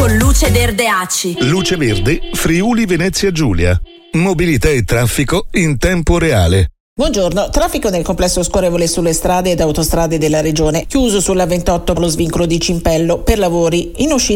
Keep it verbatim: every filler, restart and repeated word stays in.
con Luce Verde A C I. Luce Verde Friuli Venezia Giulia. Mobilità e traffico in tempo reale. Buongiorno, traffico nel complesso scorrevole sulle strade ed autostrade della regione, chiuso sulla ventotto lo svincolo di Cimpello per lavori in uscita